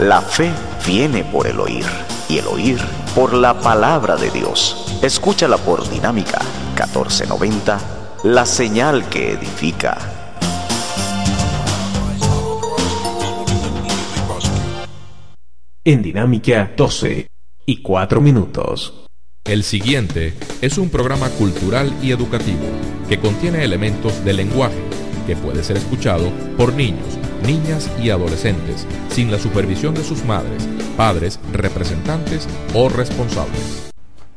La fe viene por el oír, y el oír por la palabra de Dios. Escúchala por Dinámica 1490, la señal que edifica. En Dinámica 12 y 4 minutos. El siguiente es un programa cultural y educativo que contiene elementos del lenguaje que puede ser escuchado por niños, niñas y adolescentes sin la supervisión de sus madres, padres, representantes o responsables.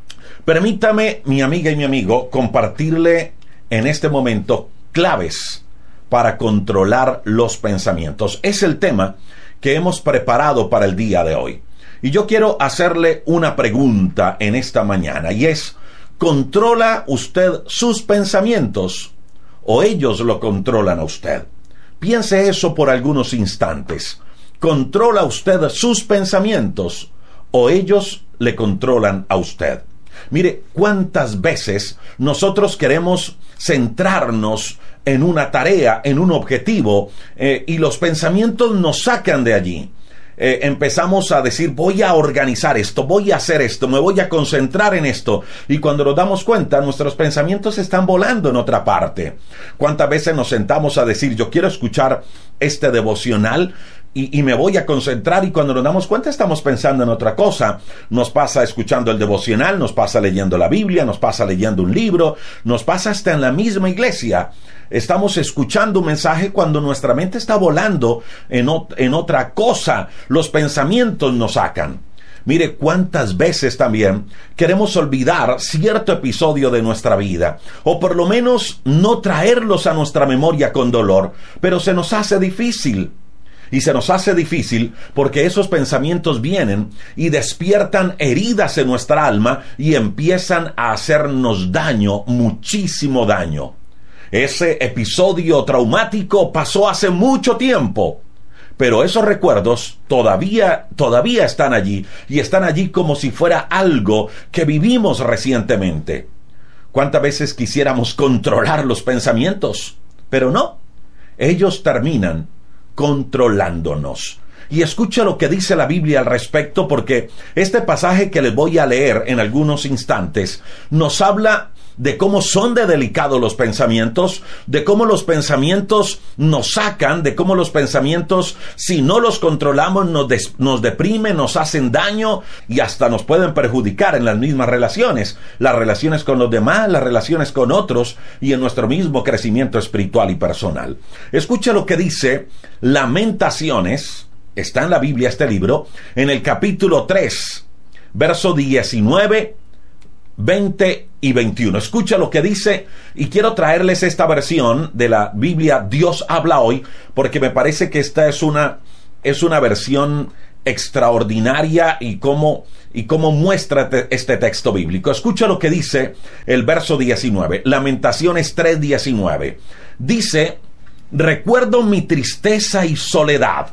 Permítame, mi amiga y mi amigo, compartirle en este momento claves para controlar los pensamientos. Es el tema que hemos preparado para el día de hoy. Y yo quiero hacerle una pregunta en esta mañana, y es: ¿controla usted sus pensamientos o ellos lo controlan a usted? Piense eso por algunos instantes. ¿Controla usted sus pensamientos o ellos le controlan a usted? Mire, cuántas veces nosotros queremos centrarnos en una tarea, en un objetivo, y los pensamientos nos sacan de allí. Empezamos a decir: voy a organizar esto, voy a hacer esto, me voy a concentrar en esto, y cuando nos damos cuenta, nuestros pensamientos están volando en otra parte. ¿Cuántas veces nos sentamos a decir: yo quiero escuchar este devocional y me voy a concentrar, y cuando nos damos cuenta estamos pensando en otra cosa? Nos pasa escuchando el devocional, nos pasa leyendo la Biblia, nos pasa leyendo un libro, nos pasa hasta en la misma iglesia. Estamos escuchando un mensaje cuando nuestra mente está volando en otra cosa. Los pensamientos nos sacan. Mire, cuántas veces también queremos olvidar cierto episodio de nuestra vida, o por lo menos no traerlos a nuestra memoria con dolor, pero se nos hace difícil. Y se nos hace difícil porque esos pensamientos vienen y despiertan heridas en nuestra alma y empiezan a hacernos daño, muchísimo daño. Ese episodio traumático pasó hace mucho tiempo, pero esos recuerdos todavía están allí, y están allí como si fuera algo que vivimos recientemente. ¿Cuántas veces quisiéramos controlar los pensamientos? Pero no, ellos terminan controlándonos. Y escucha lo que dice la Biblia al respecto, porque este pasaje que les voy a leer en algunos instantes nos habla de cómo son de delicados los pensamientos, de cómo los pensamientos nos sacan, de cómo los pensamientos, si no los controlamos, nos deprimen, nos hacen daño y hasta nos pueden perjudicar en las mismas relaciones con los demás, las relaciones con otros y en nuestro mismo crecimiento espiritual y personal. Escucha lo que dice Lamentaciones, está en la Biblia este libro, en el capítulo 3, verso 19, 20 y 21. Escucha lo que dice, y quiero traerles esta versión de la Biblia Dios habla hoy, porque me parece que esta es una versión extraordinaria y cómo muestra este texto bíblico. Escucha lo que dice el verso 19, Lamentaciones 3:19. Dice: recuerdo mi tristeza y soledad,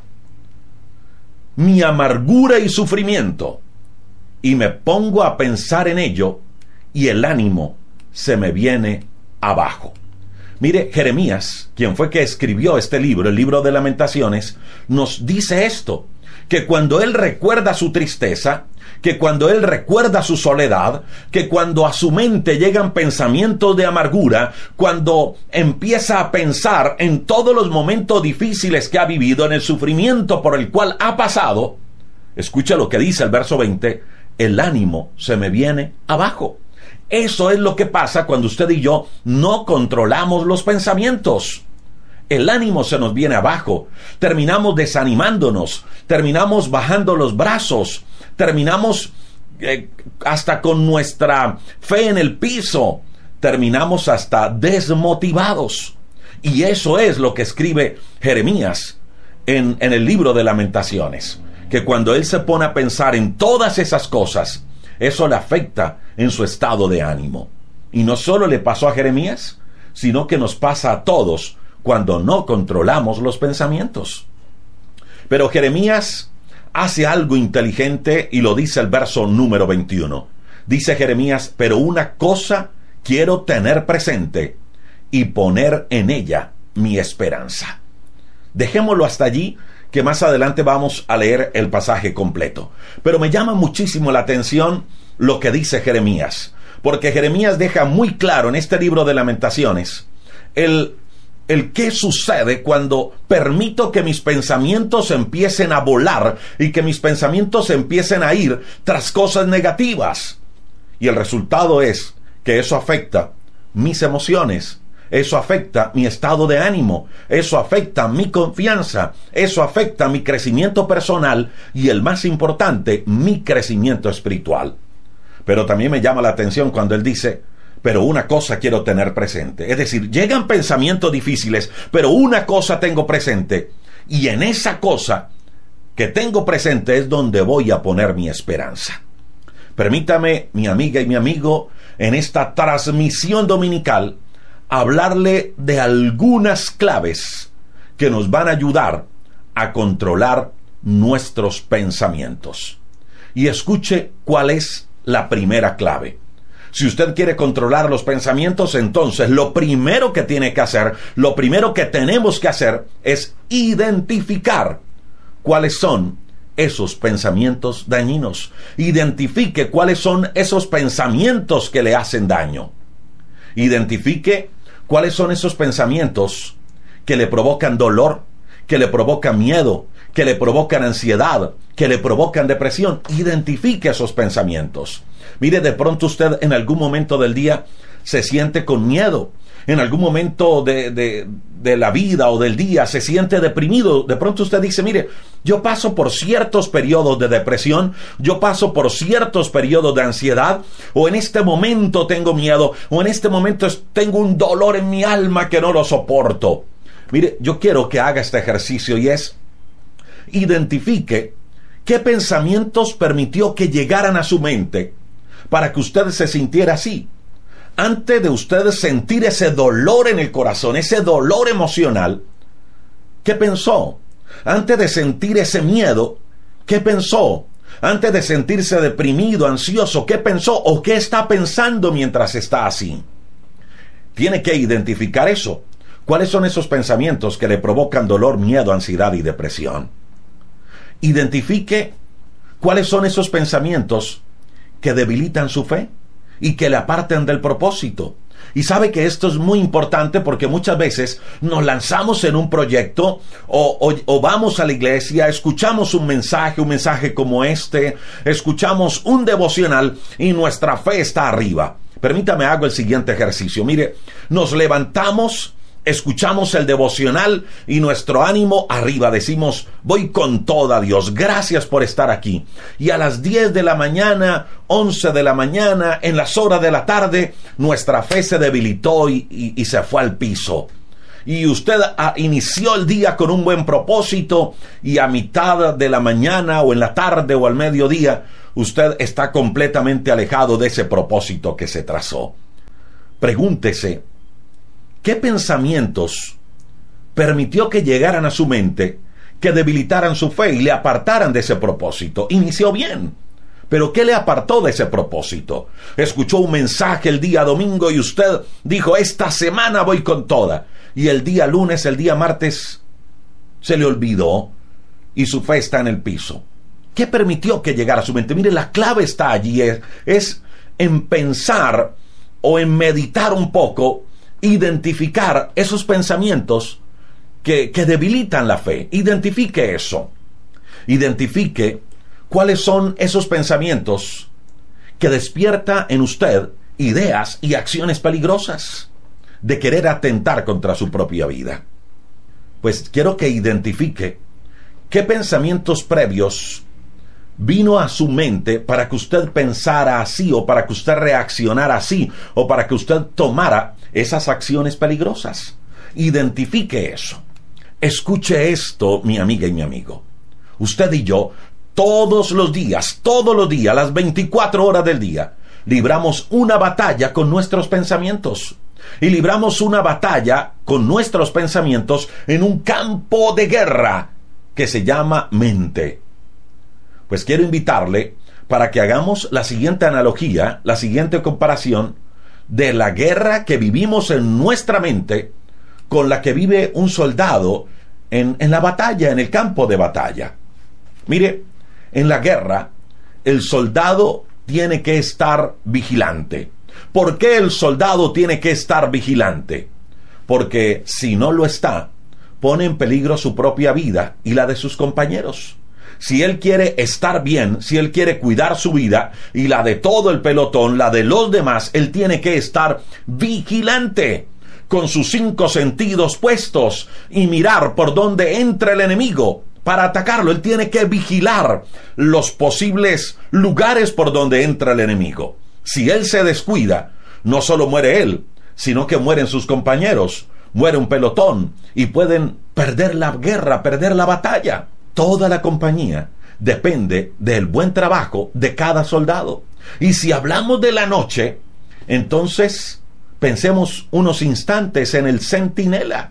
mi amargura y sufrimiento, y me pongo a pensar en ello, y el ánimo se me viene abajo. Mire, Jeremías, quien fue que escribió este libro, el libro de Lamentaciones, nos dice esto, que cuando él recuerda su tristeza, que cuando él recuerda su soledad, que cuando a su mente llegan pensamientos de amargura, cuando empieza a pensar en todos los momentos difíciles que ha vivido, en el sufrimiento por el cual ha pasado, escucha lo que dice el verso 20, el ánimo se me viene abajo. Eso es lo que pasa cuando usted y yo no controlamos los pensamientos. El ánimo se nos viene abajo, terminamos desanimándonos, terminamos bajando los brazos, terminamos hasta con nuestra fe en el piso, terminamos hasta desmotivados. Y eso es lo que escribe Jeremías en el libro de Lamentaciones, que cuando él se pone a pensar en todas esas cosas, eso le afecta en su estado de ánimo. Y no solo le pasó a Jeremías, sino que nos pasa a todos cuando no controlamos los pensamientos. Pero Jeremías hace algo inteligente y lo dice el verso número 21. Dice Jeremías: pero una cosa quiero tener presente y poner en ella mi esperanza. Dejémoslo hasta allí que más adelante vamos a leer el pasaje completo. Pero me llama muchísimo la atención lo que dice Jeremías, porque Jeremías deja muy claro en este libro de Lamentaciones el qué sucede cuando permito que mis pensamientos empiecen a volar y que mis pensamientos empiecen a ir tras cosas negativas. Y el resultado es que eso afecta mis emociones, eso afecta mi estado de ánimo, eso afecta mi confianza, eso afecta mi crecimiento personal y, el más importante, mi crecimiento espiritual. Pero también me llama la atención cuando él dice: pero una cosa quiero tener presente. Es decir, llegan pensamientos difíciles, pero una cosa tengo presente, y en esa cosa que tengo presente es donde voy a poner mi esperanza. Permítame, mi amiga y mi amigo, en esta transmisión dominical, hablarle de algunas claves que nos van a ayudar a controlar nuestros pensamientos. Y escuche cuál es la primera clave. Si usted quiere controlar los pensamientos, entonces lo primero que tiene que hacer, lo primero que tenemos que hacer es identificar cuáles son esos pensamientos dañinos. Identifique cuáles son esos pensamientos que le hacen daño. Identifique cuáles son esos pensamientos que le provocan dolor, que le provocan miedo, que le provocan ansiedad, que le provocan depresión. Identifique esos pensamientos. Mire, de pronto usted en algún momento del día se siente con miedo. En algún momento de la vida o del día se siente deprimido. De pronto usted dice: mire, yo paso por ciertos periodos de depresión, yo paso por ciertos periodos de ansiedad, o en este momento tengo miedo, o en este momento tengo un dolor en mi alma que no lo soporto. Mire, yo quiero que haga este ejercicio, y es: identifique qué pensamientos permitió que llegaran a su mente para que usted se sintiera así. Antes de usted sentir ese dolor en el corazón, ese dolor emocional, ¿qué pensó? Antes de sentir ese miedo, ¿qué pensó? Antes de sentirse deprimido, ansioso, ¿qué pensó? ¿O qué está pensando mientras está así? Tiene que identificar eso. ¿Cuáles son esos pensamientos que le provocan dolor, miedo, ansiedad y depresión? Identifique cuáles son esos pensamientos que debilitan su fe y que le apartan del propósito. Y sabe que esto es muy importante, porque muchas veces nos lanzamos en un proyecto o vamos a la iglesia, escuchamos un mensaje como este, escuchamos un devocional y nuestra fe está arriba. Permítame, hago el siguiente ejercicio. Mire, nos levantamos, escuchamos el devocional y nuestro ánimo arriba. Decimos: voy con toda, Dios, gracias por estar aquí. Y a las 10 de la mañana, 11 de la mañana, en las horas de la tarde, nuestra fe se debilitó y se fue al piso. Y usted inició el día con un buen propósito, y a mitad de la mañana o en la tarde o al mediodía, usted está completamente alejado de ese propósito que se trazó. Pregúntese: ¿qué pensamientos permitió que llegaran a su mente, que debilitaran su fe y le apartaran de ese propósito? Inició bien, pero ¿qué le apartó de ese propósito? Escuchó un mensaje el día domingo y usted dijo: esta semana voy con toda. Y el día lunes, el día martes, se le olvidó y su fe está en el piso. ¿Qué permitió que llegara a su mente? Mire, la clave está allí, es en pensar o en meditar un poco, identificar esos pensamientos que debilitan la fe. Identifique eso. Identifique cuáles son esos pensamientos que despierta en usted ideas y acciones peligrosas de querer atentar contra su propia vida. Pues quiero que identifique qué pensamientos previos vino a su mente para que usted pensara así, o para que usted reaccionara así, o para que usted tomara esas acciones peligrosas. Identifique eso. Escuche esto, mi amiga y mi amigo. Usted y yo, todos los días, las 24 horas del día, libramos una batalla con nuestros pensamientos. Y libramos una batalla con nuestros pensamientos en un campo de guerra que se llama mente. Pues quiero invitarle para que hagamos la siguiente analogía, la siguiente comparación de la guerra que vivimos en nuestra mente con la que vive un soldado en la batalla, en el campo de batalla. Mire, en la guerra, el soldado tiene que estar vigilante. ¿Por qué el soldado tiene que estar vigilante? Porque si no lo está, pone en peligro su propia vida y la de sus compañeros. Si él quiere estar bien, si él quiere cuidar su vida y la de todo el pelotón, la de los demás, él tiene que estar vigilante, con sus 5 sentidos puestos y mirar por dónde entra el enemigo para atacarlo. Él tiene que vigilar los posibles lugares por donde entra el enemigo. Si él se descuida, no solo muere él, sino que mueren sus compañeros, muere un pelotón y pueden perder la guerra, perder la batalla. Toda la compañía depende del buen trabajo de cada soldado. Y si hablamos de la noche, entonces pensemos unos instantes en el centinela.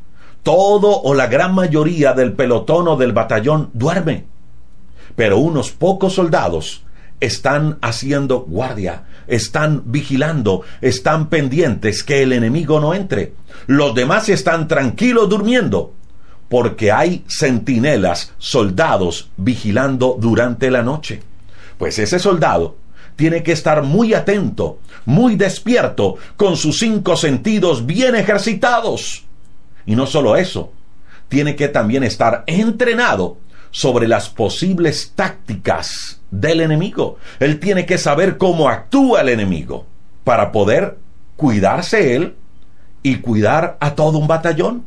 Todo o la gran mayoría del pelotón o del batallón duerme, pero unos pocos soldados están haciendo guardia, están vigilando, están pendientes que el enemigo no entre. Los demás están tranquilos durmiendo, porque hay centinelas, soldados vigilando durante la noche. Pues ese soldado tiene que estar muy atento, muy despierto, con sus 5 sentidos bien ejercitados. Y no solo eso, tiene que también estar entrenado sobre las posibles tácticas del enemigo. Él tiene que saber cómo actúa el enemigo para poder cuidarse él y cuidar a todo un batallón.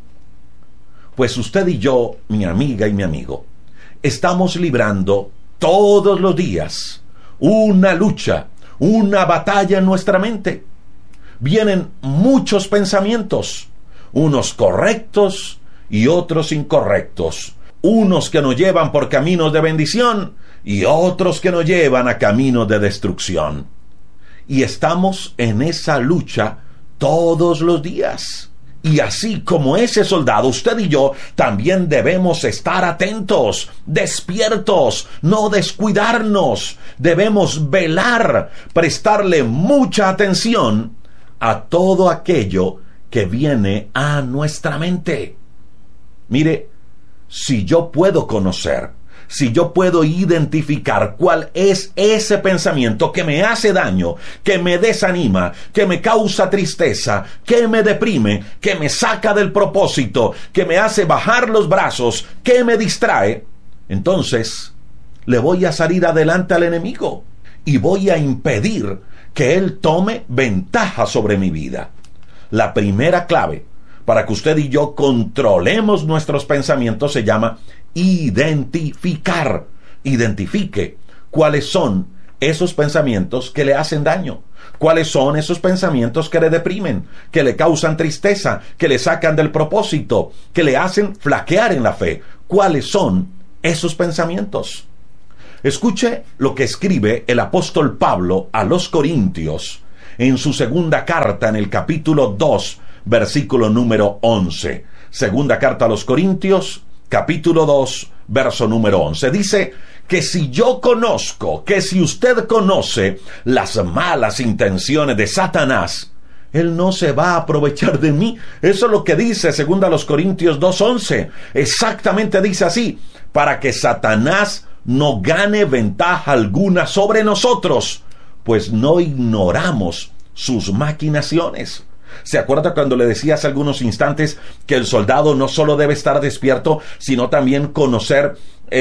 Pues usted y yo, mi amiga y mi amigo, estamos librando todos los días una lucha, una batalla en nuestra mente. Vienen muchos pensamientos, unos correctos y otros incorrectos, unos que nos llevan por caminos de bendición y otros que nos llevan a caminos de destrucción. Y estamos en esa lucha todos los días. Y así como ese soldado, usted y yo también debemos estar atentos, despiertos, no descuidarnos. Debemos velar, prestarle mucha atención a todo aquello que viene a nuestra mente. Mire, si yo puedo conocer, si yo puedo identificar cuál es ese pensamiento que me hace daño, que me desanima, que me causa tristeza, que me deprime, que me saca del propósito, que me hace bajar los brazos, que me distrae, entonces le voy a salir adelante al enemigo y voy a impedir que él tome ventaja sobre mi vida. La primera clave para que usted y yo controlemos nuestros pensamientos se llama identificar. Identifique cuáles son esos pensamientos que le hacen daño, cuáles son esos pensamientos que le deprimen, que le causan tristeza, que le sacan del propósito, que le hacen flaquear en la fe. ¿Cuáles son esos pensamientos? Escuche lo que escribe el apóstol Pablo a los Corintios en su segunda carta, en el capítulo 2, versículo número 11. Segunda carta a los Corintios, capítulo 2, verso número 11. Dice que si yo conozco, que si usted conoce las malas intenciones de Satanás, él no se va a aprovechar de mí. Eso es lo que dice segunda a los Corintios 2:11. Exactamente dice así: para que Satanás no gane ventaja alguna sobre nosotros, pues no ignoramos sus maquinaciones. ¿Se acuerda cuando le decía hace algunos instantes que el soldado no solo debe estar despierto, sino también conocer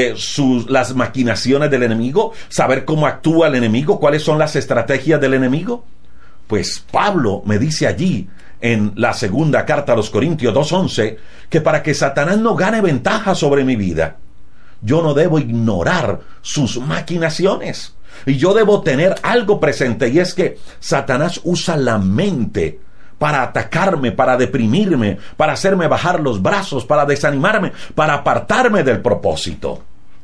las maquinaciones del enemigo, saber cómo actúa el enemigo, cuáles son las estrategias del enemigo? Pues Pablo me dice allí en la segunda carta a los Corintios 2:11 que para que Satanás no gane ventaja sobre mi vida, yo no debo ignorar sus maquinaciones. Y yo debo tener algo presente, y es que Satanás usa la mente para atacarme, para deprimirme, para hacerme bajar los brazos, para desanimarme, para apartarme del propósito.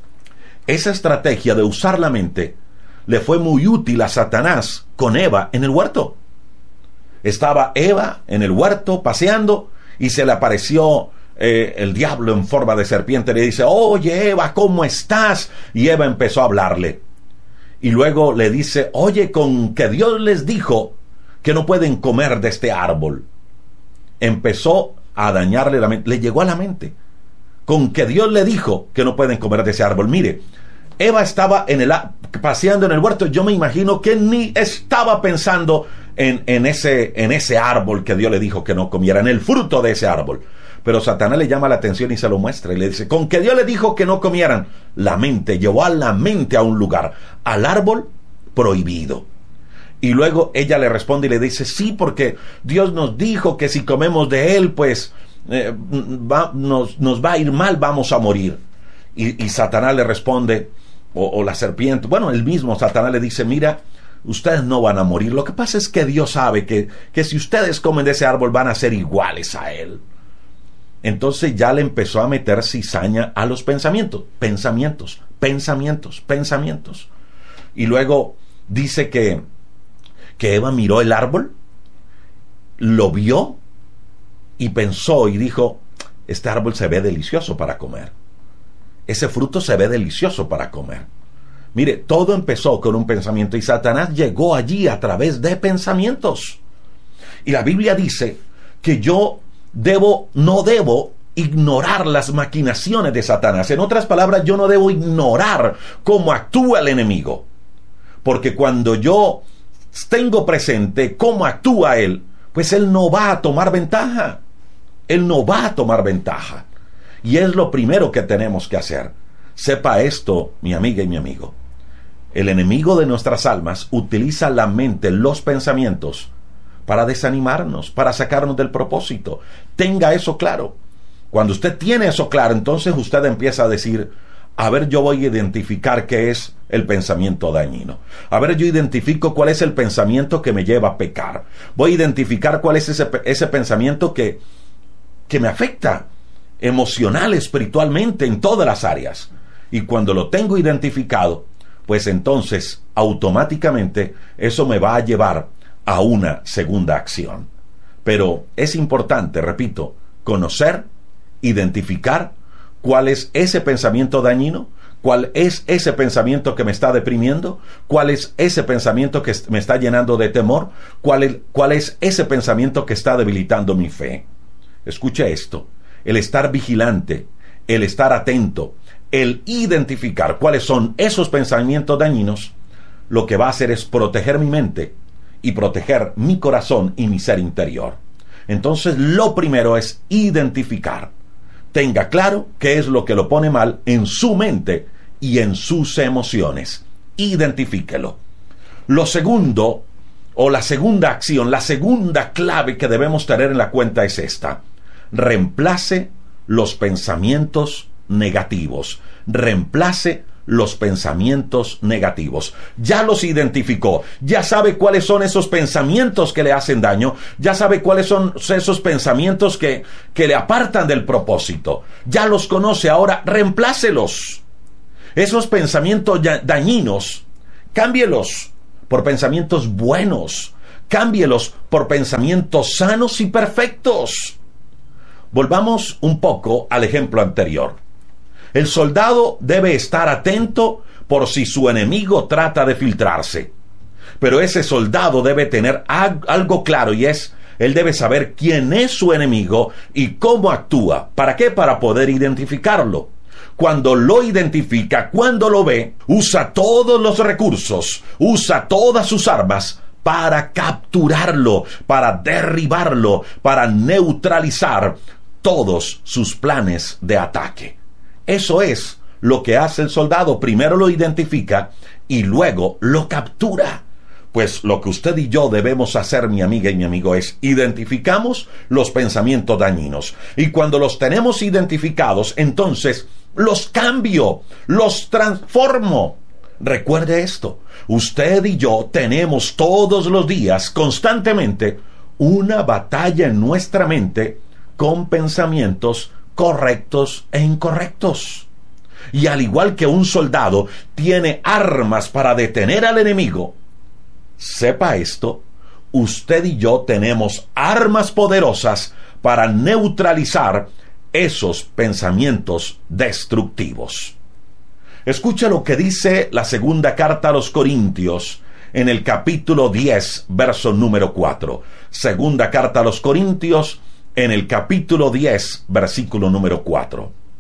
Esa estrategia de usar la mente le fue muy útil a Satanás con Eva en el huerto. Estaba Eva en el huerto paseando y se le apareció el diablo en forma de serpiente. Le dice: oye Eva, ¿cómo estás? Y Eva empezó a hablarle. Y luego le dice: oye, con que Dios les dijo que no pueden comer de este árbol. Empezó a dañarle la mente. Le llegó a la mente con que Dios le dijo que no pueden comer de ese árbol. Mire, Eva estaba paseando en el huerto. Yo me imagino que ni estaba pensando en ese árbol que Dios le dijo que no comiera, en el fruto de ese árbol. Pero Satanás le llama la atención y se lo muestra y le dice, con que Dios le dijo que no comieran, la mente, llevó a la mente a un lugar, al árbol prohibido. Y luego ella le responde y le dice, sí, porque Dios nos dijo que si comemos de él, pues nos va a ir mal, vamos a morir. Y Satanás le responde, o la serpiente, bueno, el mismo Satanás le dice, mira, ustedes no van a morir. Lo que pasa es que Dios sabe que si ustedes comen de ese árbol van a ser iguales a él. Entonces ya le empezó a meter cizaña a los pensamientos. Y luego dice que Eva miró el árbol, lo vio y pensó y dijo, este árbol se ve delicioso para comer. Ese fruto se ve delicioso para comer. Mire, todo empezó con un pensamiento y Satanás llegó allí a través de pensamientos. Y la Biblia dice que yo no debo ignorar las maquinaciones de Satanás. En otras palabras, yo no debo ignorar cómo actúa el enemigo. Porque cuando yo tengo presente cómo actúa él, pues él no va a tomar ventaja. Él no va a tomar ventaja. Y es lo primero que tenemos que hacer. Sepa esto, mi amiga y mi amigo. El enemigo de nuestras almas utiliza la mente, los pensamientos, para desanimarnos, para sacarnos del propósito. Tenga eso claro. Cuando usted tiene eso claro, entonces usted empieza a decir, a ver, yo voy a identificar qué es el pensamiento dañino. A ver, yo identifico cuál es el pensamiento que me lleva a pecar. Voy a identificar cuál es ese pensamiento que me afecta emocional, espiritualmente, en todas las áreas. Y cuando lo tengo identificado, pues entonces automáticamente eso me va a llevar a una segunda acción. Pero es importante, repito, conocer, identificar cuál es ese pensamiento dañino, cuál es ese pensamiento que me está deprimiendo, cuál es ese pensamiento que me está llenando de temor, cuál es ese pensamiento que está debilitando mi fe. Escuche esto, el estar vigilante, el estar atento, el identificar cuáles son esos pensamientos dañinos, lo que va a hacer es proteger mi mente y proteger mi corazón y mi ser interior. Entonces, lo primero es identificar. Tenga claro qué es lo que lo pone mal en su mente y en sus emociones. Identifíquelo. Lo segundo, o la segunda acción, la segunda clave que debemos tener en la cuenta es esta. Reemplace los pensamientos negativos. Reemplace los pensamientos negativos. Ya los identificó, ya sabe cuáles son esos pensamientos que le hacen daño, ya sabe cuáles son esos pensamientos que le apartan del propósito, ya los conoce. Ahora reemplácelos. Esos pensamientos dañinos, cámbielos por pensamientos buenos, cámbielos por pensamientos sanos y perfectos. Volvamos un poco al ejemplo anterior. El soldado debe estar atento por si su enemigo trata de filtrarse. Pero ese soldado debe tener algo claro, y él debe saber quién es su enemigo y cómo actúa. ¿Para qué? Para poder identificarlo. Cuando lo identifica, cuando lo ve, usa todos los recursos, usa todas sus armas para capturarlo, para derribarlo, para neutralizar todos sus planes de ataque. Eso es lo que hace el soldado. Primero lo identifica y luego lo captura. Pues lo que usted y yo debemos hacer, mi amiga y mi amigo, es identificamos los pensamientos dañinos. Y cuando los tenemos identificados, entonces los cambio, los transformo. Recuerde esto, usted y yo tenemos todos los días, constantemente, una batalla en nuestra mente con pensamientos correctos e incorrectos. Y al igual que un soldado tiene armas para detener al enemigo, sepa esto, usted y yo tenemos armas poderosas para neutralizar esos pensamientos destructivos. Escucha lo que dice la segunda carta a los Corintios en el capítulo 10, verso número 4. Segunda carta a los Corintios en el capítulo 10, versículo número 4.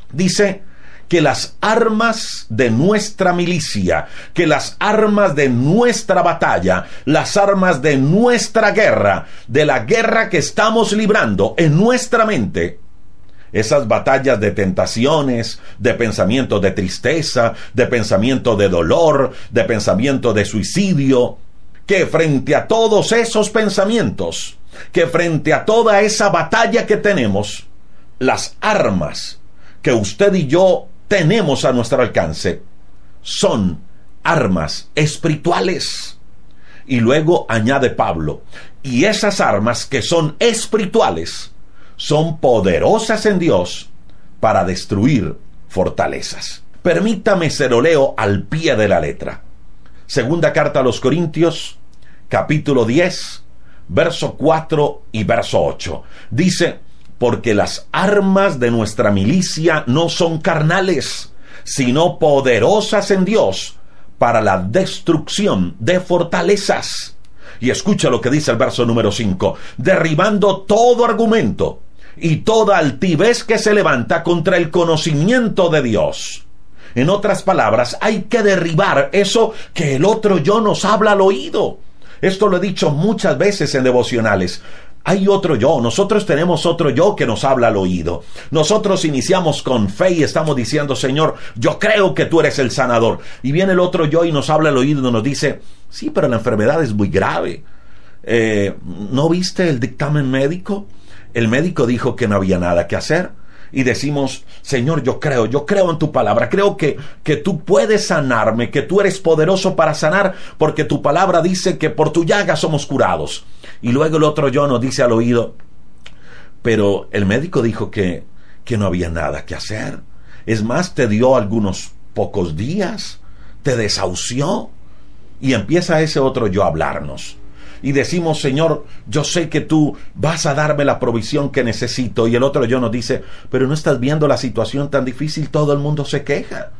Dice que las armas de nuestra milicia, que las armas de nuestra batalla, las armas de nuestra guerra, de la guerra que estamos librando en nuestra mente, esas batallas de tentaciones, de pensamiento de tristeza, de pensamiento de dolor, de pensamiento de suicidio, que frente a todos esos pensamientos, que frente a toda esa batalla que tenemos, las armas que usted y yo tenemos a nuestro alcance son armas espirituales. Y luego añade Pablo, y esas armas que son espirituales son poderosas en Dios para destruir fortalezas. Permítame, se lo leo al pie de la letra. Segunda carta a los Corintios, capítulo 10, verso 4 y verso 8. Dice: porque las armas de nuestra milicia no son carnales, sino poderosas en Dios para la destrucción de fortalezas. Y escucha lo que dice el verso número 5. Derribando todo argumento y toda altivez que se levanta contra el conocimiento de Dios. En otras palabras, hay que derribar eso que el otro yo nos habla al oído. Esto lo he dicho muchas veces en devocionales. Hay otro yo, nosotros tenemos otro yo que nos habla al oído. Nosotros iniciamos con fe y estamos diciendo: Señor, yo creo que tú eres el sanador. Y viene el otro yo y nos habla al oído y nos dice: sí, pero la enfermedad es muy grave. ¿No viste el dictamen médico? El médico dijo que no había nada que hacer. Y decimos: Señor, yo creo en tu palabra, creo que tú puedes sanarme, que tú eres poderoso para sanar, porque tu palabra dice que por tu llaga somos curados. Y luego el otro yo nos dice al oído: pero el médico dijo que no había nada que hacer. Es más, te dio algunos pocos días, te desahució. Y empieza ese otro yo a hablarnos. Y decimos: Señor, yo sé que tú vas a darme la provisión que necesito. Y el otro yo nos dice: pero no estás viendo la situación tan difícil, todo el mundo se queja.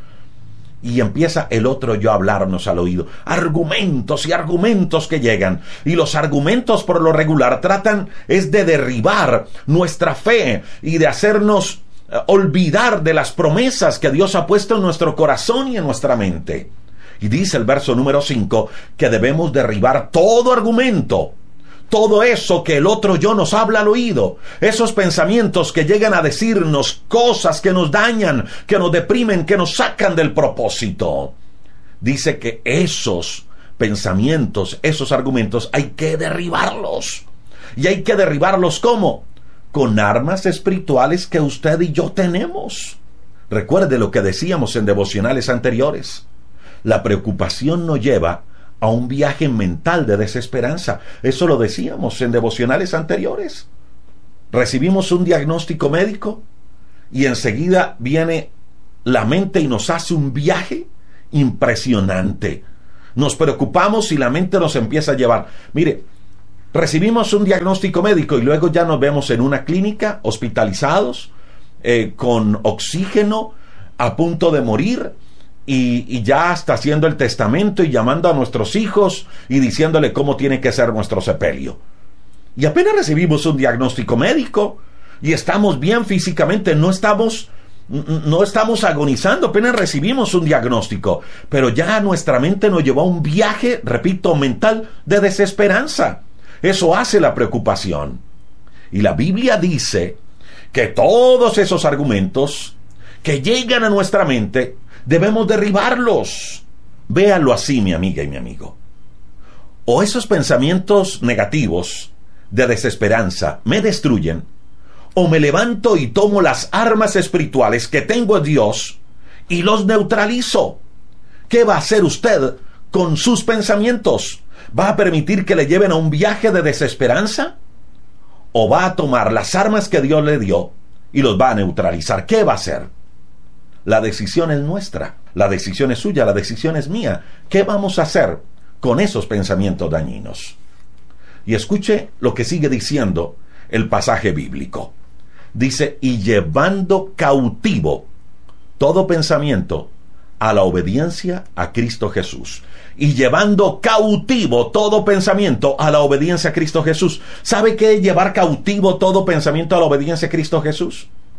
Y empieza el otro yo a hablarnos al oído. Argumentos y argumentos que llegan. Y los argumentos por lo regular tratan es de derribar nuestra fe y de hacernos olvidar de las promesas que Dios ha puesto en nuestro corazón y en nuestra mente. Y dice el verso número 5 que debemos derribar todo argumento, todo eso que el otro yo nos habla al oído, esos pensamientos que llegan a decirnos cosas que nos dañan, que nos deprimen, que nos sacan del propósito. Dice que esos pensamientos, esos argumentos, hay que derribarlos. ¿Y hay que derribarlos cómo? Con armas espirituales que usted y yo tenemos. Recuerde lo que decíamos en devocionales anteriores. La preocupación nos lleva a un viaje mental de desesperanza. Eso lo decíamos en devocionales anteriores. Recibimos un diagnóstico médico y enseguida viene la mente y nos hace un viaje impresionante. Nos preocupamos y la mente nos empieza a llevar. Mire, recibimos un diagnóstico médico y luego ya nos vemos en una clínica, hospitalizados, con oxígeno, a punto de morir. Y ya está haciendo el testamento y llamando a nuestros hijos y diciéndole cómo tiene que ser nuestro sepelio. Y apenas recibimos un diagnóstico médico y estamos bien físicamente, no estamos agonizando, apenas recibimos un diagnóstico, pero ya nuestra mente nos llevó a un viaje, repito, mental de desesperanza. Eso hace la preocupación. Y la Biblia dice que todos esos argumentos que llegan a nuestra mente debemos derribarlos. Véanlo así, mi amiga y mi amigo. O esos pensamientos negativos de desesperanza me destruyen, o me levanto y tomo las armas espirituales que tengo en Dios y los neutralizo. ¿Qué va a hacer usted con sus pensamientos? ¿Va a permitir que le lleven a un viaje de desesperanza? ¿O va a tomar las armas que Dios le dio y los va a neutralizar? ¿Qué va a hacer? La decisión es nuestra, la decisión es suya, la decisión es mía. ¿Qué vamos a hacer con esos pensamientos dañinos? Y escuche lo que sigue diciendo el pasaje bíblico. Dice: y llevando cautivo todo pensamiento a la obediencia a Cristo Jesús. Y llevando cautivo todo pensamiento a la obediencia a Cristo Jesús. ¿Sabe qué es llevar cautivo todo pensamiento a la obediencia a Cristo Jesús?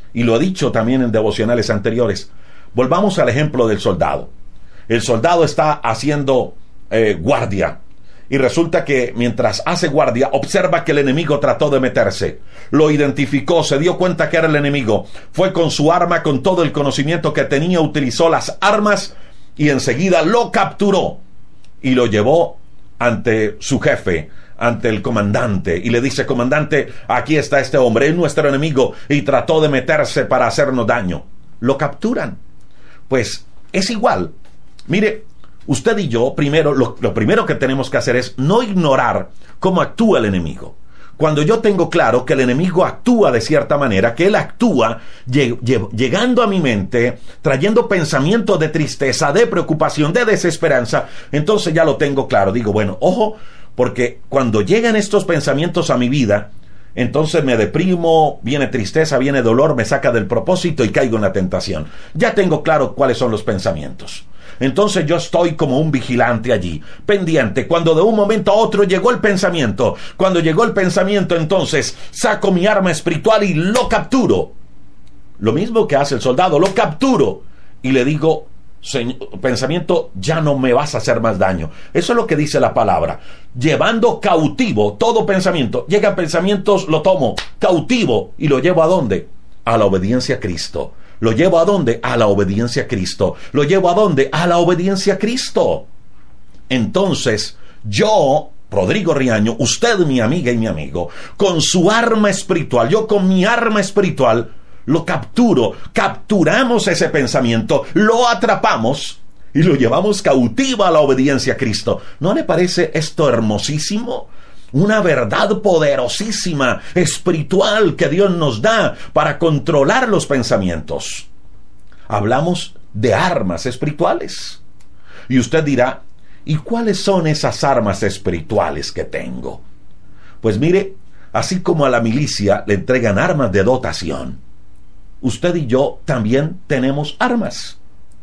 y lo he dicho también en devocionales anteriores. Volvamos al ejemplo del soldado. El soldado está haciendo guardia, y resulta que mientras hace guardia observa que el enemigo trató de meterse, lo identificó, se dio cuenta que era el enemigo, fue con su arma, con todo el conocimiento que tenía, utilizó las armas y enseguida lo capturó y lo llevó ante su jefe, ante el comandante, y le dice: comandante, aquí está este hombre, es nuestro enemigo y trató de meterse para hacernos daño. Lo capturan. Pues es igual. Mire, usted y yo, primero, lo primero que tenemos que hacer es no ignorar cómo actúa el enemigo. Cuando yo tengo claro que el enemigo actúa de cierta manera, que él actúa llegando a mi mente, trayendo pensamientos de tristeza, de preocupación, de desesperanza, entonces ya lo tengo claro. Digo, bueno, ojo, porque cuando llegan estos pensamientos a mi vida, entonces me deprimo, viene tristeza, viene dolor, me saca del propósito y caigo en la tentación. Ya tengo claro cuáles son los pensamientos. Entonces yo estoy como un vigilante allí, pendiente, cuando de un momento a otro llegó el pensamiento. Cuando llegó el pensamiento, entonces saco mi arma espiritual y lo capturo. Lo mismo que hace el soldado, lo capturo y le digo: pensamiento, ya no me vas a hacer más daño. Eso es lo que dice la palabra. Llevando cautivo todo pensamiento. Llegan pensamientos, lo tomo cautivo y lo llevo ¿a dónde? A la obediencia a Cristo. ¿Lo llevo a dónde? A la obediencia a Cristo. ¿Lo llevo a dónde? A la obediencia a Cristo. Entonces, yo, Rodrigo Riaño, usted, mi amiga y mi amigo, con su arma espiritual, yo con mi arma espiritual, lo capturo, capturamos ese pensamiento, lo atrapamos y lo llevamos cautivo a la obediencia a Cristo. ¿No le parece esto hermosísimo? Una verdad poderosísima, espiritual, que Dios nos da para controlar los pensamientos. Hablamos de armas espirituales. Y usted dirá: ¿y cuáles son esas armas espirituales que tengo? Pues mire, así como a la milicia le entregan armas de dotación, usted y yo también tenemos armas.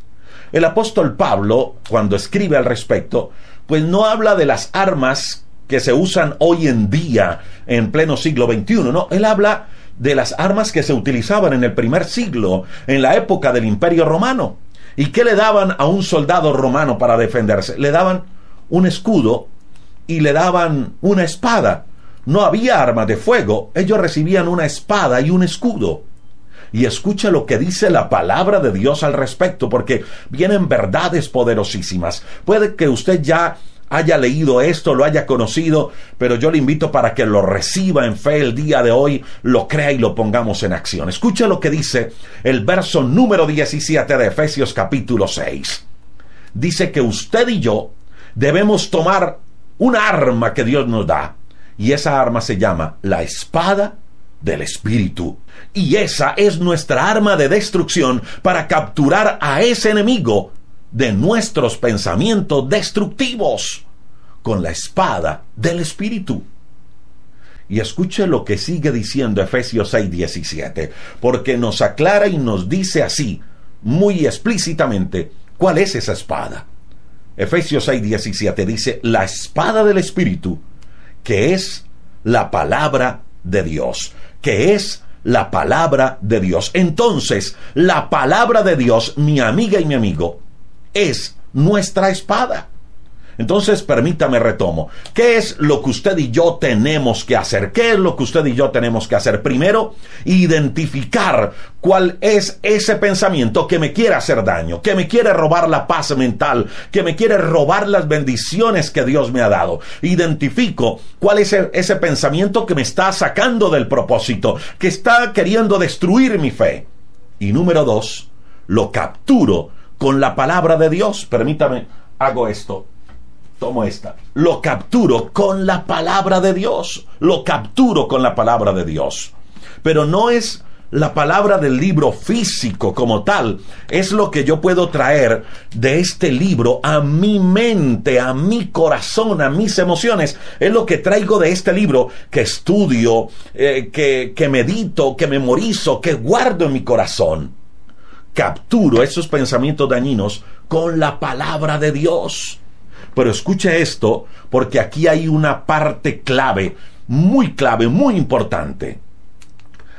El apóstol Pablo, cuando escribe al respecto, pues no habla de las armas que se usan hoy en día en pleno siglo XXI, no, él habla de las armas que se utilizaban en el primer siglo, en la época del Imperio Romano. ¿Y qué le daban a un soldado romano para defenderse? Le daban un escudo y le daban una espada. No había armas de fuego, ellos recibían una espada y un escudo. Y escucha lo que dice la palabra de Dios al respecto, porque vienen verdades poderosísimas. Puede que usted ya haya leído esto, lo haya conocido, pero yo le invito para que lo reciba en fe el día de hoy, lo crea y lo pongamos en acción. Escucha lo que dice el verso número 17 de Efesios capítulo 6. Dice que usted y yo debemos tomar una arma que Dios nos da, y esa arma se llama la espada del Espíritu. Y esa es nuestra arma de destrucción para capturar a ese enemigo de nuestros pensamientos destructivos con la espada del Espíritu. Y escuche lo que sigue diciendo Efesios 6:17, porque nos aclara y nos dice así, muy explícitamente, cuál es esa espada. Efesios 6:17 dice: la espada del Espíritu, que es la palabra de Dios, que es la palabra de Dios. Entonces, la palabra de Dios, mi amiga y mi amigo, es nuestra espada. Entonces, permítame retomo. ¿Qué es lo que usted y yo tenemos que hacer? ¿Qué es lo que usted y yo tenemos que hacer? Primero, identificar cuál es ese pensamiento que me quiere hacer daño, que me quiere robar la paz mental, que me quiere robar las bendiciones que Dios me ha dado. Identifico cuál es ese pensamiento que me está sacando del propósito, que está queriendo destruir mi fe. Y número 2, lo capturo con la palabra de Dios. Permítame, hago esto. Tomo esta. Lo capturo con la palabra de Dios. Lo capturo con la palabra de Dios. Pero no es la palabra del libro físico como tal. Es lo que yo puedo traer de este libro a mi mente, a mi corazón, a mis emociones. Es lo que traigo de este libro que estudio, que medito, que memorizo, que guardo en mi corazón. Capturo esos pensamientos dañinos con la palabra de Dios. Pero escuche esto, porque aquí hay una parte clave, muy importante.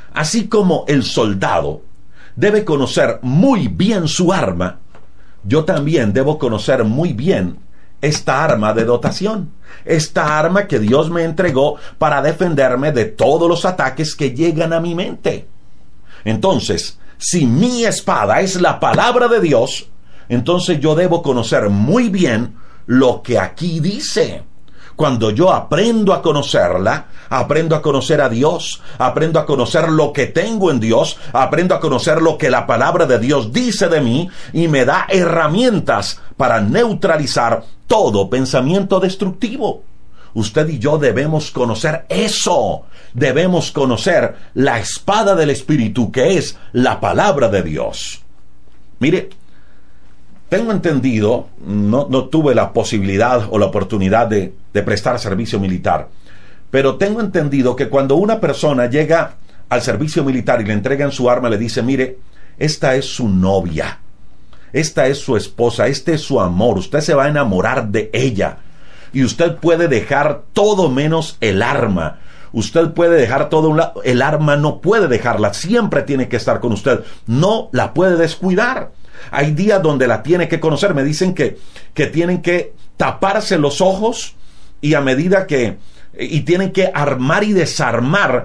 Así como el soldado debe conocer muy bien su arma, yo también debo conocer muy bien esta arma de dotación, esta arma que Dios me entregó para defenderme de todos los ataques que llegan a mi mente. Entonces, si mi espada es la palabra de Dios, entonces yo debo conocer muy bien lo que aquí dice. Cuando yo aprendo a conocerla, aprendo a conocer a Dios, aprendo a conocer lo que tengo en Dios, aprendo a conocer lo que la palabra de Dios dice de mí y me da herramientas para neutralizar todo pensamiento destructivo. Usted y yo debemos conocer eso. Debemos conocer la espada del Espíritu, que es la palabra de Dios. Mire, tengo entendido, no tuve la posibilidad o la oportunidad de prestar servicio militar, pero tengo entendido que cuando una persona llega al servicio militar y le entregan su arma, le dice, mire, esta es su novia, esta es su esposa, este es su amor, usted se va a enamorar de ella y usted puede dejar todo menos el arma. Usted puede dejar todo un lado, el arma no puede dejarla, siempre tiene que estar con usted, no la puede descuidar. Hay días donde la tiene que conocer. Me dicen que tienen que taparse los ojos y a medida y tienen que armar y desarmar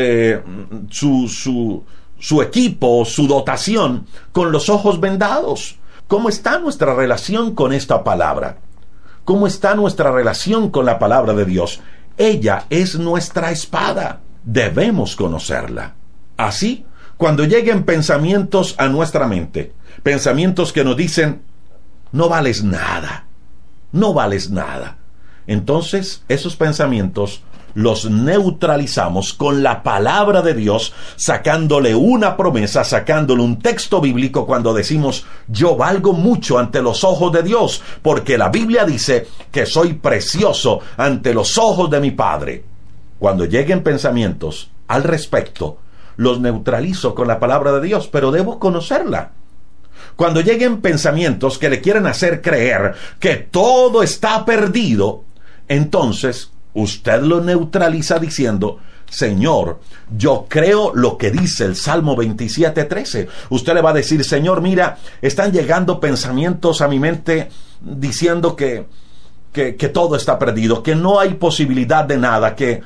su equipo, su dotación, con los ojos vendados. ¿Cómo está nuestra relación con esta palabra? ¿Cómo está nuestra relación con la palabra de Dios? Ella es nuestra espada. Debemos conocerla. Así, cuando lleguen pensamientos a nuestra mente, pensamientos que nos dicen, no vales nada, no vales nada, entonces esos pensamientos los neutralizamos con la palabra de Dios, sacándole una promesa, sacándole un texto bíblico cuando decimos, yo valgo mucho ante los ojos de Dios, porque la Biblia dice que soy precioso ante los ojos de mi Padre. Cuando lleguen pensamientos al respecto, los neutralizo con la palabra de Dios, pero debo conocerla. Cuando lleguen pensamientos que le quieren hacer creer que todo está perdido, entonces usted lo neutraliza diciendo, Señor, yo creo lo que dice el Salmo 27:13. Usted le va a decir, Señor, mira, están llegando pensamientos a mi mente diciendo que todo está perdido, que no hay posibilidad de nada, que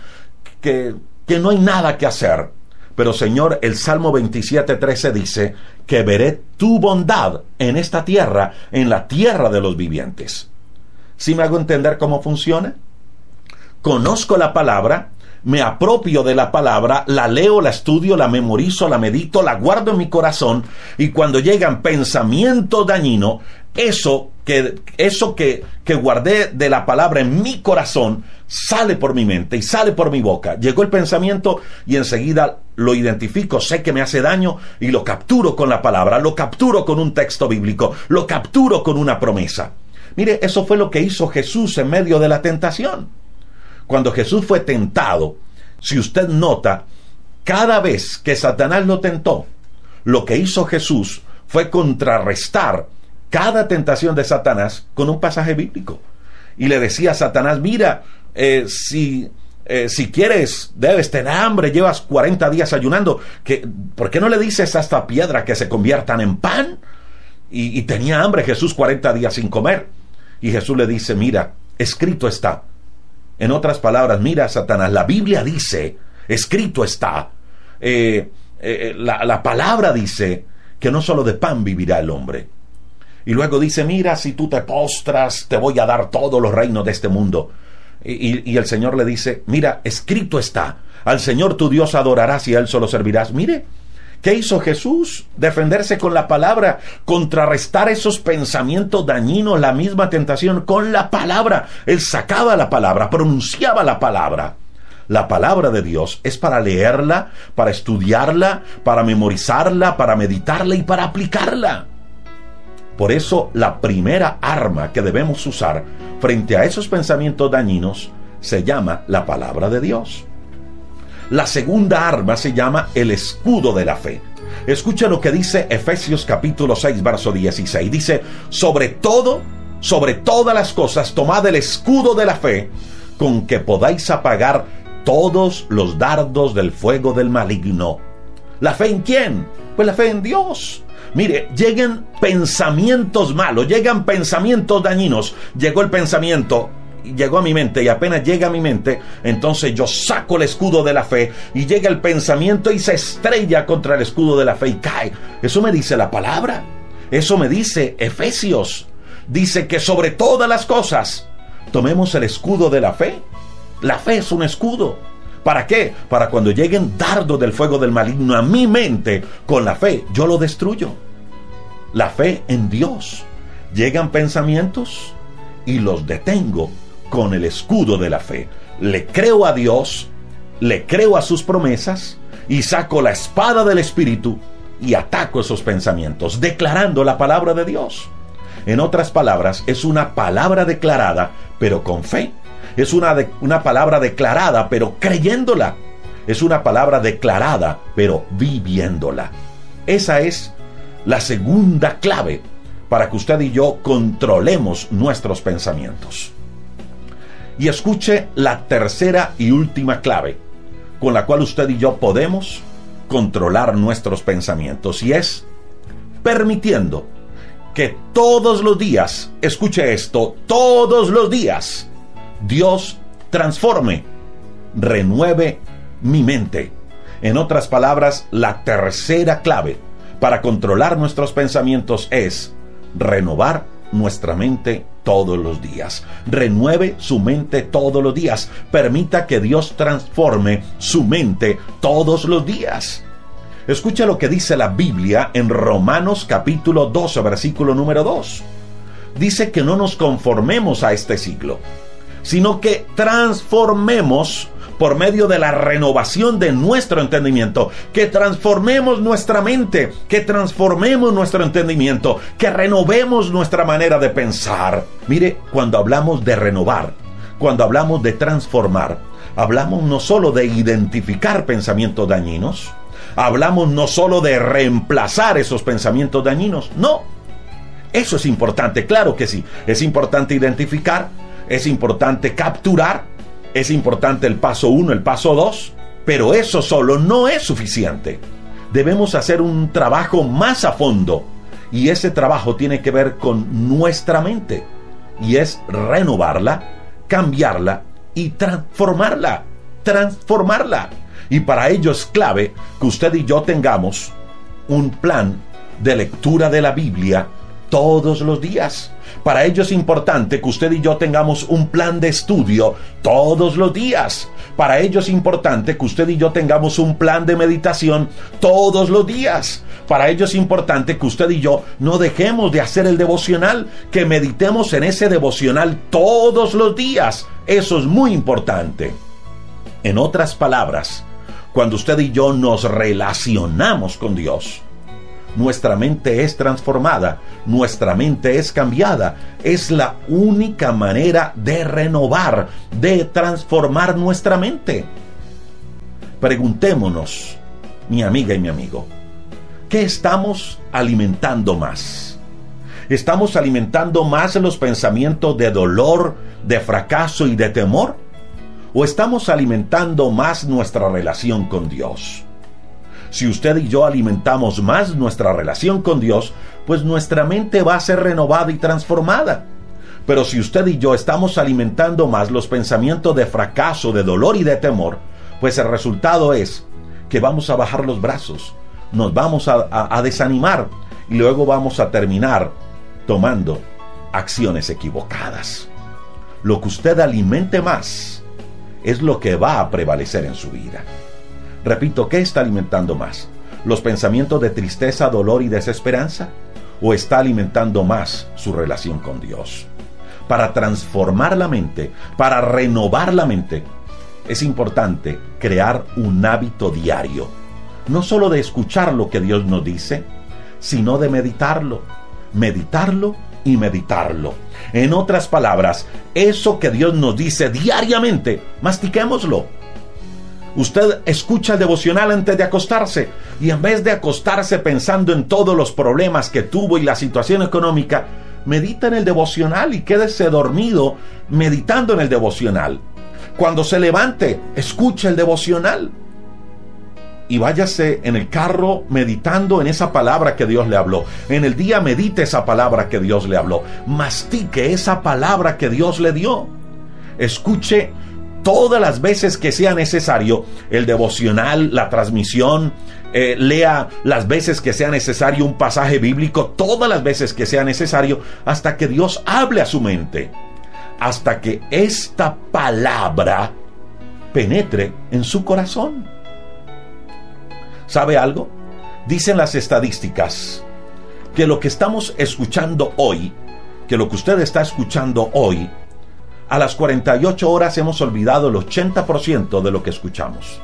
no hay nada que hacer. Pero Señor, el Salmo 27:13 dice que veré tu bondad en esta tierra, en la tierra de los vivientes. ¿Sí me hago entender cómo funciona? Conozco la palabra, me apropio de la palabra, la leo, la estudio, la memorizo, la medito, la guardo en mi corazón, y cuando llegan pensamientos dañinos, eso que guardé de la palabra en mi corazón sale por mi mente y sale por mi boca. Llegó el pensamiento y enseguida lo identifico, sé que me hace daño y lo capturo con la palabra, lo capturo con un texto bíblico, lo capturo con una promesa. Mire, eso fue lo que hizo Jesús en medio de la tentación. Cuando Jesús fue tentado, si usted nota, cada vez que Satanás lo tentó, lo que hizo Jesús fue contrarrestar cada tentación de Satanás con un pasaje bíblico. Y le decía a Satanás, mira, si quieres, debes tener hambre, llevas 40 días ayunando, ¿por qué no le dices a esta piedra que se conviertan en pan? Y tenía hambre Jesús 40 días sin comer. Y Jesús le dice, mira, escrito está. En otras palabras, mira, Satanás, la Biblia dice, escrito está, la palabra dice que no solo de pan vivirá el hombre. Y luego dice, mira, si tú te postras, te voy a dar todos los reinos de este mundo. Y el Señor le dice, mira, escrito está, al Señor tu Dios adorarás y a Él solo servirás. Mire, ¿qué hizo Jesús? Defenderse con la palabra, contrarrestar esos pensamientos dañinos, la misma tentación con la palabra. Él sacaba la palabra, pronunciaba la palabra. La palabra de Dios es para leerla, para estudiarla, para memorizarla, para meditarla y para aplicarla. Por eso la primera arma que debemos usar frente a esos pensamientos dañinos se llama la palabra de Dios. La segunda arma se llama el escudo de la fe. Escucha lo que dice Efesios capítulo 6, verso 16. Dice, sobre todas las cosas, tomad el escudo de la fe, con que podáis apagar todos los dardos del fuego del maligno. ¿La fe en quién? Pues la fe en Dios. Mire, llegan pensamientos malos, llegan pensamientos dañinos. Llegó el pensamiento, llegó a mi mente, y apenas llega a mi mente, entonces yo saco el escudo de la fe, y llega el pensamiento y se estrella contra el escudo de la fe y cae. Eso me dice la palabra. Eso me dice Efesios. Dice que sobre todas las cosas tomemos el escudo de la fe. La fe es un escudo. ¿Para qué? Para cuando lleguen dardos del fuego del maligno a mi mente, con la fe yo lo destruyo. La fe en Dios. Llegan pensamientos y los detengo con el escudo de la fe. Le creo a Dios, le creo a sus promesas, y saco la espada del Espíritu y ataco esos pensamientos, declarando la palabra de Dios. En otras palabras, es una palabra declarada, pero con fe. Es una palabra declarada, pero creyéndola. Es una palabra declarada, pero viviéndola. Esa es la segunda clave para que usted y yo controlemos nuestros pensamientos. Y escuche la tercera y última clave con la cual usted y yo podemos controlar nuestros pensamientos, y es permitiendo que todos los días, escuche esto, todos los días, Dios transforme, renueve mi mente. En otras palabras, la tercera clave para controlar nuestros pensamientos es renovar nuestra mente todos los días. Renueve su mente todos los días. Permita que Dios transforme su mente todos los días. Escucha lo que dice la Biblia en Romanos capítulo 12, versículo número 2. Dice que no nos conformemos a este siglo, sino que transformemos por medio de la renovación de nuestro entendimiento, que transformemos nuestra mente, que transformemos nuestro entendimiento, que renovemos nuestra manera de pensar. Mire, cuando hablamos de renovar, cuando hablamos de transformar, hablamos no solo de identificar pensamientos dañinos, hablamos no solo de reemplazar esos pensamientos dañinos, no. Eso es importante, claro que sí. Es importante identificar, es importante capturar, es importante el paso 1, el paso 2, pero eso solo no es suficiente. Debemos hacer un trabajo más a fondo, y ese trabajo tiene que ver con nuestra mente, y es renovarla, cambiarla y transformarla. Y para ello es clave que usted y yo tengamos un plan de lectura de la Biblia todos los días. Para ello es importante que usted y yo tengamos un plan de estudio todos los días. Para ello es importante que usted y yo tengamos un plan de meditación todos los días. Para ello es importante que usted y yo no dejemos de hacer el devocional, que meditemos en ese devocional todos los días. Eso es muy importante. En otras palabras, cuando usted y yo nos relacionamos con Dios, nuestra mente es transformada, nuestra mente es cambiada. Es la única manera de renovar, de transformar nuestra mente. Preguntémonos, mi amiga y mi amigo, ¿qué estamos alimentando más? ¿Estamos alimentando más los pensamientos de dolor, de fracaso y de temor? ¿O estamos alimentando más nuestra relación con Dios? Si usted y yo alimentamos más nuestra relación con Dios, pues nuestra mente va a ser renovada y transformada. Pero si usted y yo estamos alimentando más los pensamientos de fracaso, de dolor y de temor, pues el resultado es que vamos a bajar los brazos, nos vamos a desanimar, y luego vamos a terminar tomando acciones equivocadas. Lo que usted alimente más es lo que va a prevalecer en su vida. Repito, ¿qué está alimentando más? ¿Los pensamientos de tristeza, dolor y desesperanza? ¿O está alimentando más su relación con Dios? Para transformar la mente, para renovar la mente, es importante crear un hábito diario. No solo de escuchar lo que Dios nos dice, sino de meditarlo. Meditarlo y meditarlo. En otras palabras, eso que Dios nos dice diariamente, mastiquémoslo. Usted escucha el devocional antes de acostarse, y en vez de acostarse pensando en todos los problemas que tuvo y la situación económica, medita en el devocional y quédese dormido meditando en el devocional. Cuando se levante, escuche el devocional. y váyase en el carro meditando en esa palabra que Dios le habló. En el día medite esa palabra que Dios le habló. Mastique esa palabra que Dios le dio. Escuche todas las veces que sea necesario el devocional, la transmisión. Lea las veces que sea necesario un pasaje bíblico, todas las veces que sea necesario, hasta que Dios hable a su mente, hasta que esta palabra penetre en su corazón. ¿Sabe algo? Dicen las estadísticas que lo que estamos escuchando hoy, que lo que usted está escuchando hoy, a las 48 horas hemos olvidado el 80% de lo que escuchamos.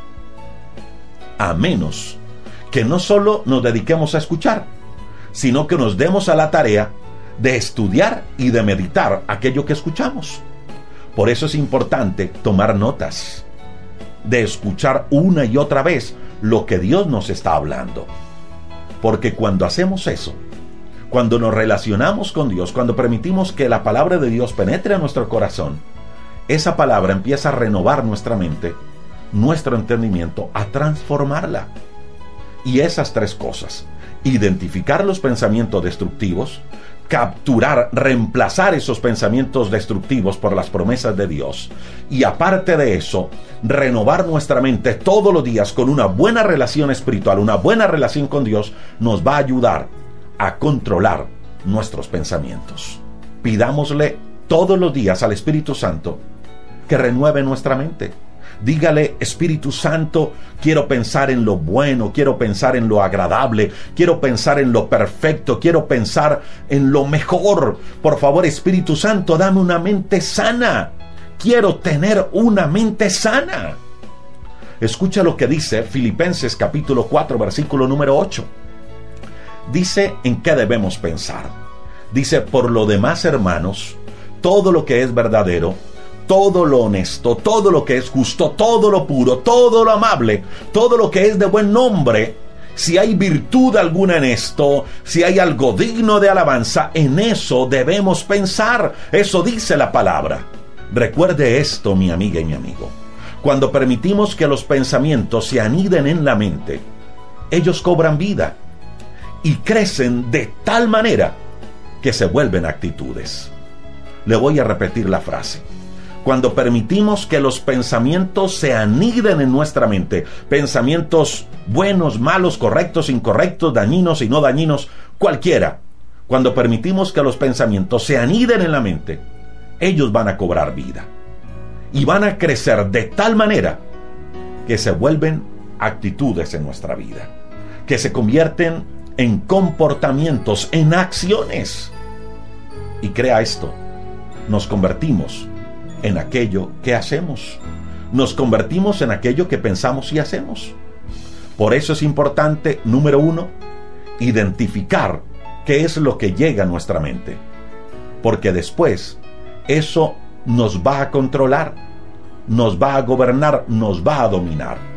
A menos que no solo nos dediquemos a escuchar, sino que nos demos a la tarea de estudiar y de meditar aquello que escuchamos. Por eso es importante tomar notas, de escuchar una y otra vez lo que Dios nos está hablando. Porque cuando hacemos eso, cuando nos relacionamos con Dios, cuando permitimos que la palabra de Dios penetre a nuestro corazón, esa palabra empieza a renovar nuestra mente, nuestro entendimiento, a transformarla. Y esas tres cosas: identificar los pensamientos destructivos, capturar, reemplazar esos pensamientos destructivos por las promesas de Dios, y aparte de eso, renovar nuestra mente todos los días con una buena relación espiritual, una buena relación con Dios, nos va a ayudar a controlar nuestros pensamientos. Pidámosle todos los días al Espíritu Santo que renueve nuestra mente. Dígale: Espíritu Santo, quiero pensar en lo bueno, quiero pensar en lo agradable, quiero pensar en lo perfecto, quiero pensar en lo mejor. Por favor, Espíritu Santo, dame una mente sana. Quiero tener una mente sana. Escucha lo que dice Filipenses capítulo 4, versículo número 8. Dice en qué debemos pensar. Dice: por lo demás, hermanos, todo lo que es verdadero, todo lo honesto, todo lo que es justo, todo lo puro, todo lo amable, todo lo que es de buen nombre, si hay virtud alguna en esto, si hay algo digno de alabanza, en eso debemos pensar. Eso dice la palabra. Recuerde esto, mi amiga y mi amigo. Cuando permitimos que los pensamientos se aniden en la mente, ellos cobran vida y crecen de tal manera que se vuelven actitudes. Le voy a repetir la frase. Cuando permitimos que los pensamientos se aniden en nuestra mente, pensamientos buenos, malos, correctos, incorrectos, dañinos y no dañinos, cualquiera, cuando permitimos que los pensamientos se aniden en la mente, ellos van a cobrar vida y van a crecer de tal manera que se vuelven actitudes en nuestra vida, que se convierten en comportamientos, en acciones. Y crea esto, nos convertimos en aquello que hacemos. Nos convertimos en aquello que pensamos y hacemos. Por eso es importante, número 1, identificar qué es lo que llega a nuestra mente. Porque después, eso nos va a controlar, nos va a gobernar, nos va a dominar.